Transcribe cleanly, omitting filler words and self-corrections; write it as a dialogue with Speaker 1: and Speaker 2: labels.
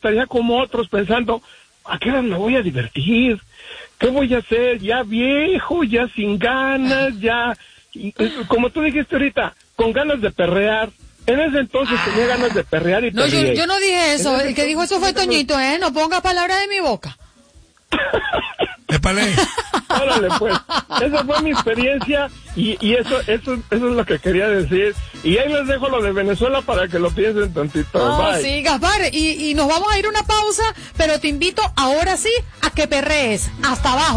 Speaker 1: estaría como otros pensando, ¿a qué hora me voy a divertir? ¿Qué voy a hacer? Ya viejo, ya sin ganas, ya, como tú dijiste ahorita, con ganas de perrear. En ese entonces tenía ganas de perrear y
Speaker 2: no,
Speaker 1: perreé.
Speaker 2: yo no dije eso. El que dijo eso fue Toñito, No ponga palabras de mi boca.
Speaker 3: Épale.
Speaker 1: Órale, pues. Esa fue mi experiencia y eso es lo que quería decir. Y ahí les dejo lo de Venezuela para que lo piensen tantito. Bye.
Speaker 2: Sí, Gaspar, y nos vamos a ir a una pausa, pero te invito ahora sí a que perrees hasta abajo.